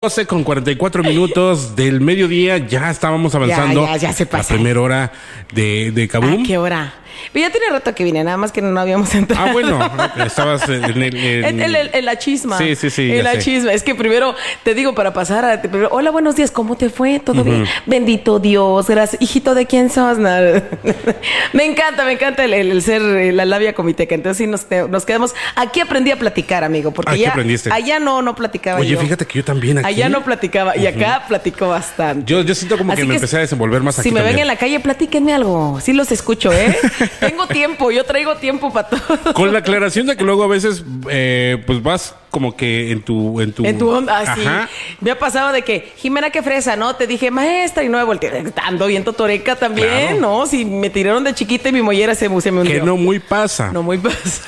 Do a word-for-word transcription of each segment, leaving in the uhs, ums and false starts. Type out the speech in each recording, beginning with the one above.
doce con cuarenta y cuatro minutos del mediodía, ya estábamos avanzando. Ya, ya, ya se pasa. La primera hora de, de Kaboom. ¿A qué hora? Pero ya tiene rato que vine, nada más que no habíamos entrado. Ah, bueno, estabas en, el, en... En, en, en la chisma. Sí, sí, sí. En la sé. chisma. Es que primero, te digo, para pasar a... Primero, hola, buenos días, ¿cómo te fue? ¿Todo uh-huh. bien? Bendito Dios, gracias. Hijito, ¿de quién sos? No. Me encanta, me encanta el, el, el ser la labia comiteca. Entonces sí nos, nos quedamos... Aquí aprendí a platicar, amigo, porque Aquí ya, aprendiste. allá no, no platicaba Oye, yo. fíjate que yo también aquí... Allá no platicaba, y acá uh-huh. platico bastante. Yo, yo siento como Así que me que empecé a desenvolver más aquí Si me también. ven en la calle, platíquenme algo. Sí los escucho, ¿eh? Tengo tiempo, yo traigo tiempo para todo. Con la aclaración de que luego a veces, eh, pues vas como que en tu... En tu, en tu onda, ah, sí. Ajá. Me ha pasado de que, Jimena, qué fresa, ¿no? Te dije, maestra, y no me volteé. Ando bien totoreca también, claro. ¿no? Si me tiraron de chiquita y mi mollera se, se me hundió. Que no muy pasa. No muy pasa.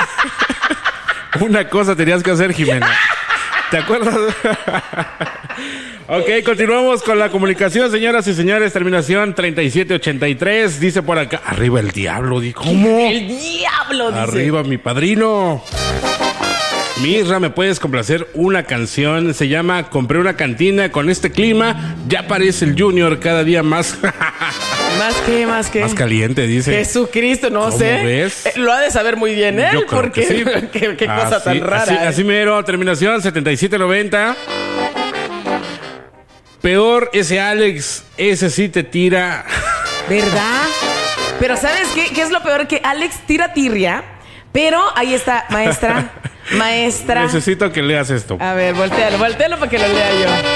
Una cosa tenías que hacer, Jimena. ¿Te acuerdas? Ok, continuamos con la comunicación, señoras y señores. Terminación treinta y siete ochenta y tres. Dice por acá, arriba el diablo. ¿Cómo? El diablo, dice. Arriba mi padrino. Misra, ¿me puedes complacer una canción? Se llama Compré una cantina con este clima. Ya parece el Junior cada día más. ¿Más qué? ¿Más qué? Más caliente, dice. Jesucristo, no ¿Cómo sé. ves? Eh, lo ha de saber muy bien él, Yo creo porque que sí. qué, qué cosa así, tan rara. Así, ¿eh? así mero, terminación setenta y siete noventa. Peor ese Alex, ese sí te tira. ¿Verdad? Pero ¿sabes qué? ¿Qué es lo peor? Que Alex tira tirria, pero ahí está, maestra, maestra. Necesito que leas esto. A ver, voltealo, voltealo para que lo lea yo.